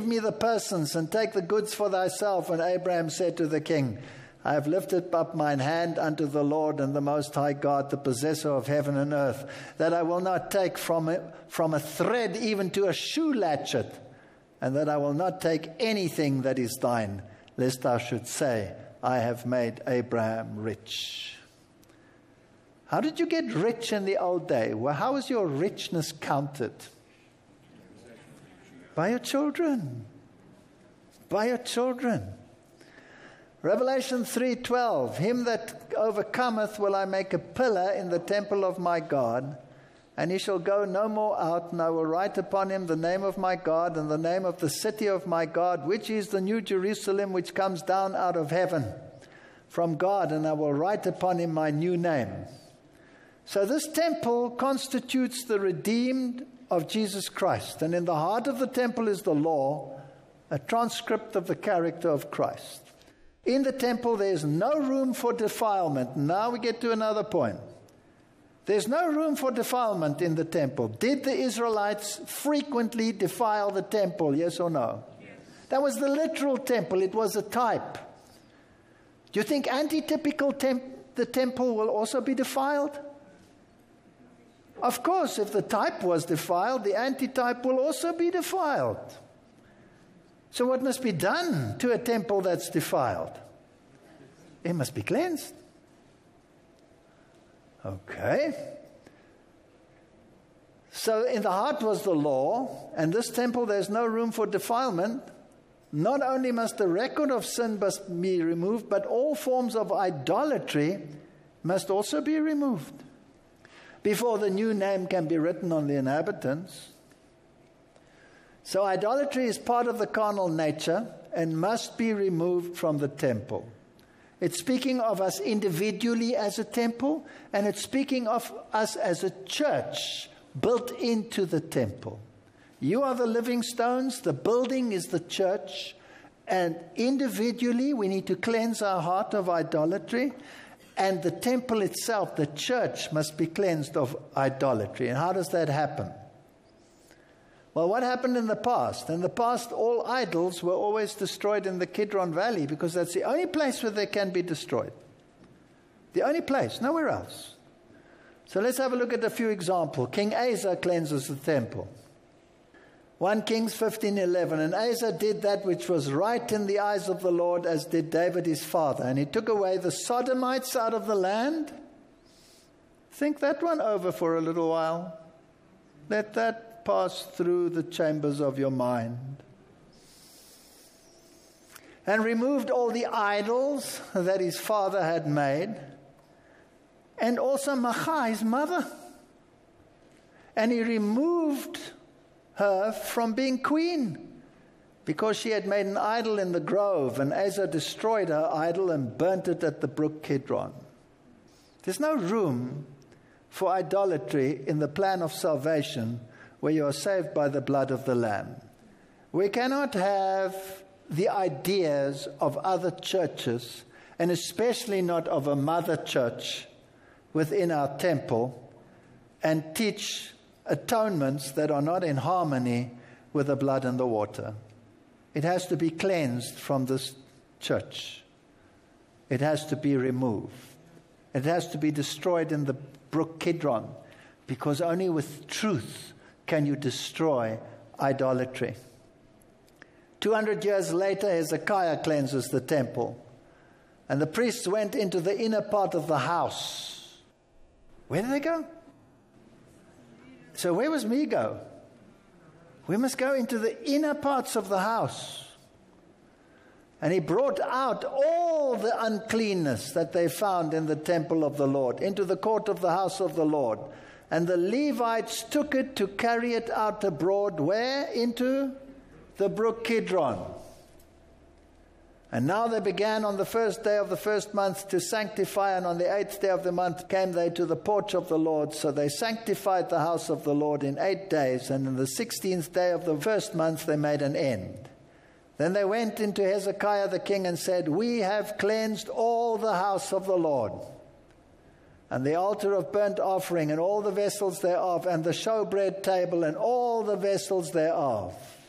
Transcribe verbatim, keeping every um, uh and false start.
me the persons, and take the goods for thyself. And Abraham said to the king, I have lifted up mine hand unto the Lord and the Most High God, the possessor of heaven and earth, that I will not take from it, from a thread even to a shoe latchet, and that I will not take anything that is thine, lest thou should say, I have made Abraham rich. How did you get rich in the old day? Well, how was your richness counted? By your children. By your children. Revelation three twelve, him that overcometh will I make a pillar in the temple of my God, and he shall go no more out, and I will write upon him the name of my God and the name of the city of my God, which is the new Jerusalem, which comes down out of heaven from God, and I will write upon him my new name. So this temple constitutes the redeemed of Jesus Christ, and in the heart of the temple is the law, a transcript of the character of Christ. In the temple, there's no room for defilement. Now we get to another point. There's no room for defilement in the temple. Did the Israelites frequently defile the temple, yes or no? Yes. That was the literal temple. It was a type. Do you think antitypical temp- the temple will also be defiled? Of course, if the type was defiled, the antitype will also be defiled. So what must be done to a temple that's defiled? It must be cleansed. Okay. So in the heart was the law, and this temple there's no room for defilement. Not only must the record of sin must be removed, but all forms of idolatry must also be removed before the new name can be written on the inhabitants. So idolatry is part of the carnal nature and must be removed from the temple. It's speaking of us individually as a temple, and it's speaking of us as a church built into the temple. You are the living stones, the building is the church, and individually we need to cleanse our heart of idolatry, and the temple itself, the church, must be cleansed of idolatry. And how does that happen? Well, what happened in the past? In the past, all idols were always destroyed in the Kidron Valley, because that's the only place where they can be destroyed. The only place, nowhere else. So let's have a look at a few examples. King Asa cleanses the temple. First Kings fifteen eleven, and Asa did that which was right in the eyes of the Lord, as did David his father. And he took away the Sodomites out of the land. Think that one over for a little while. Let that pass through the chambers of your mind. And removed all the idols that his father had made, and also Maachah, his mother. And he removed her from being queen, because she had made an idol in the grove, and Asa destroyed her idol and burnt it at the brook Kidron. There's no room for idolatry in the plan of salvation, where you are saved by the blood of the Lamb. We cannot have the ideas of other churches, and especially not of a mother church within our temple, and teach atonements that are not in harmony with the blood and the water. It has to be cleansed from this church. It has to be removed. It has to be destroyed in the brook Kidron, because only with truth can you destroy idolatry. Two hundred years later, Hezekiah cleanses the temple, and the priests went into the inner part of the house. Where did they go? So where was me go? We must go into the inner parts of the house. And he brought out all the uncleanness that they found in the temple of the Lord, into the court of the house of the Lord. And the Levites took it to carry it out abroad. Where? Into the brook Kidron. And now they began on the first day of the first month to sanctify, and on the eighth day of the month came they to the porch of the Lord. So they sanctified the house of the Lord in eight days, and in the sixteenth day of the first month they made an end. Then they went into Hezekiah the king and said, "We have cleansed all the house of the Lord, and the altar of burnt offering, and all the vessels thereof, and the showbread table, and all the vessels thereof."